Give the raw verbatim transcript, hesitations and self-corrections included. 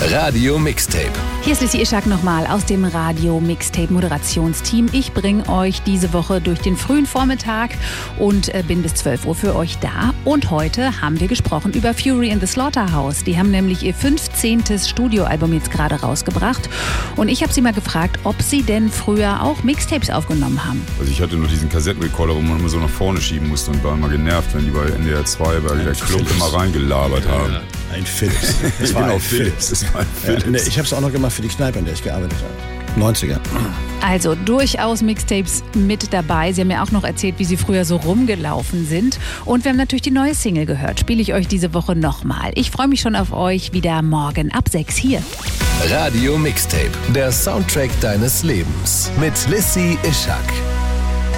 Radio Mixtape. Hier ist Lissy Ishak nochmal aus dem Radio Mixtape Moderationsteam. Ich bringe euch diese Woche durch den frühen Vormittag und äh, bin bis zwölf Uhr für euch da. Und heute haben wir gesprochen über Fury in the Slaughterhouse. Die haben nämlich ihr fünfzehntes Studioalbum jetzt gerade rausgebracht. Und ich habe sie mal gefragt, ob sie denn früher auch Mixtapes aufgenommen haben. Also ich hatte nur diesen Kassettenrekorder, wo man immer so nach vorne schieben musste und war immer genervt, wenn die bei N D R zwei bei der Club immer reingelabert haben. Ja, ein Philips. Das war genau, ein Philips. Das war ein Philips. Ja, ne, ich habe es auch noch gemacht für die Kneipe, in der ich gearbeitet habe. neunziger. Also durchaus Mixtapes mit dabei. Sie haben mir auch noch erzählt, wie sie früher so rumgelaufen sind. Und wir haben natürlich die neue Single gehört. Spiele ich euch diese Woche nochmal. Ich freue mich schon auf euch wieder morgen ab sechs hier. Radio Mixtape, der Soundtrack deines Lebens mit Lissy Ishak.